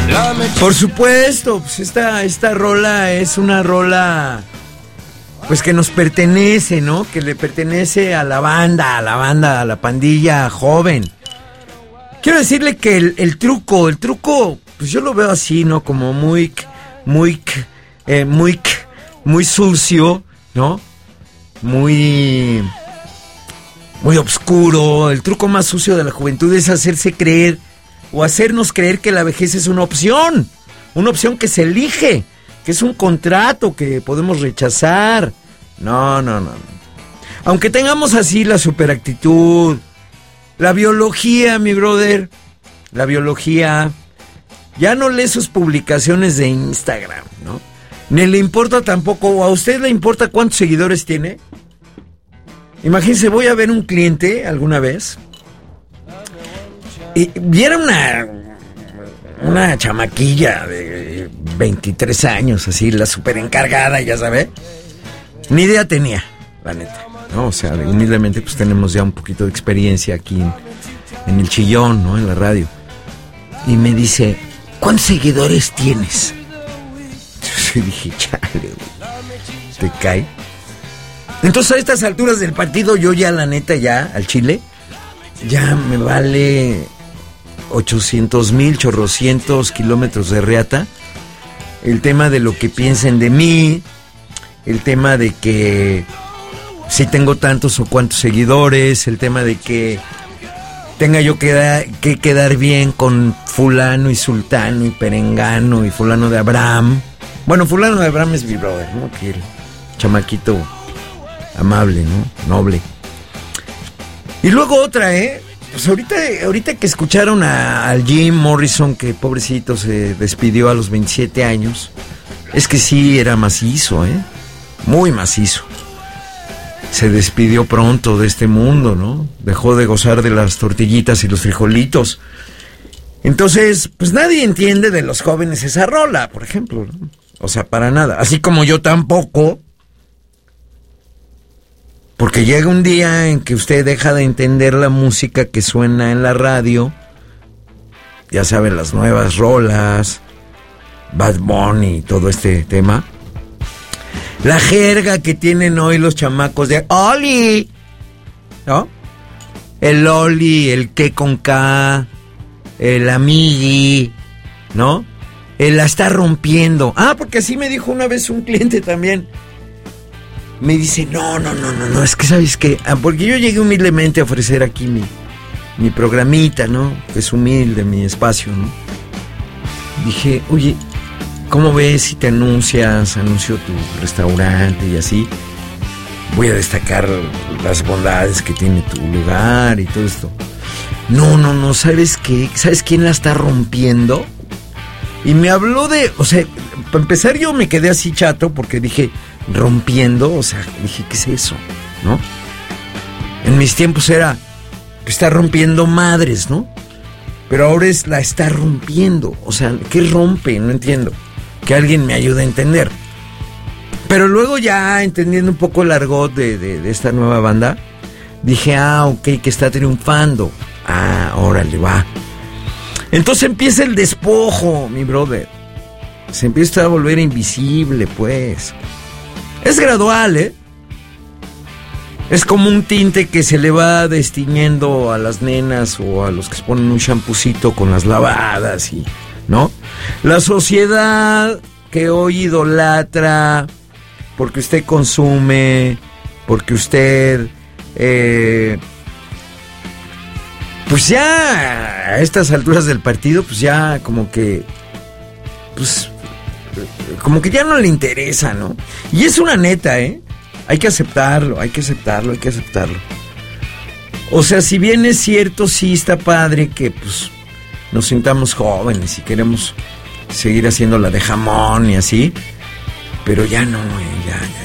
Por supuesto, pues esta rola es una rola pues que nos pertenece, ¿no? Que le pertenece a la banda, a la pandilla joven. Quiero decirle que el truco, pues yo lo veo así, ¿no? Como muy sucio, ¿no? Muy oscuro. El truco más sucio de la juventud es hacerse creer o hacernos creer que la vejez es una opción que se elige, que es un contrato que podemos rechazar. No. Aunque tengamos así la superactitud, la biología, mi brother, la biología, ya no lee sus publicaciones de Instagram, ¿no? Ni le importa tampoco, o a usted le importa cuántos seguidores tiene. Imagínense, voy a ver un cliente alguna vez y viera una chamaquilla de 23 años, así, la super encargada, ya sabe. Ni idea tenía, la neta, ¿no? O sea, humildemente pues tenemos ya un poquito de experiencia aquí en el chillón, ¿no? En la radio. Y me dice, ¿cuántos seguidores tienes? Yo dije, chale, güey, ¿te cae? Entonces a estas alturas del partido yo ya, la neta, ya, al chile, ya me vale 800,000 chorrocientos kilómetros de reata el tema de lo que piensen de mí, el tema de que si tengo tantos o cuantos seguidores, el tema de que tenga yo que quedar bien con fulano y sultano y perengano y fulano de Abraham. Bueno, fulano de Abraham es mi brother, ¿no? Que el chamaquito amable, ¿no? Noble. Y luego otra, pues ahorita que escucharon al Jim Morrison, que pobrecito se despidió a los 27 años, es que sí era macizo, muy macizo. Se despidió pronto de este mundo, ¿no? Dejó de gozar de las tortillitas y los frijolitos. Entonces, pues nadie entiende de los jóvenes esa rola, por ejemplo, ¿no? O sea, para nada. Así como yo tampoco. Porque llega un día en que usted deja de entender la música que suena en la radio. Ya saben, las nuevas rolas, Bad Bunny y todo este tema. La jerga que tienen hoy los chamacos de Oli, ¿no? El Oli, el que con K, el amigui, ¿no? Él la está rompiendo. Porque así me dijo una vez un cliente también. Me dice, no, es que ¿sabes qué? Porque yo llegué humildemente a ofrecer aquí mi programita, ¿no? Que es humilde, mi espacio, ¿no? Dije, oye, ¿cómo ves si te anuncio tu restaurante y así? Voy a destacar las bondades que tiene tu lugar y todo esto. No, ¿sabes qué? ¿Sabes quién la está rompiendo? Y me habló de, o sea, para empezar yo me quedé así chato porque dije, rompiendo, o sea, dije, ¿qué es eso? ¿No? En mis tiempos era, está rompiendo madres, ¿no? Pero ahora la está rompiendo, o sea, ¿qué rompe? No entiendo. Que alguien me ayude a entender. Pero luego ya entendiendo un poco el argot de esta nueva banda, dije, ok, que está triunfando. Órale, va. Entonces empieza el despojo, mi brother. Se empieza a volver invisible, pues. Es gradual, Es como un tinte que se le va destiñendo a las nenas o a los que se ponen un champucito con las lavadas y, ¿no? La sociedad que hoy idolatra porque usted consume, porque usted, pues ya a estas alturas del partido, pues ya como que ya no le interesa, ¿no? Y es una neta, hay que aceptarlo. O sea, si bien es cierto, sí está padre que pues nos sintamos jóvenes y queremos seguir haciendo la de jamón y así, pero ya no,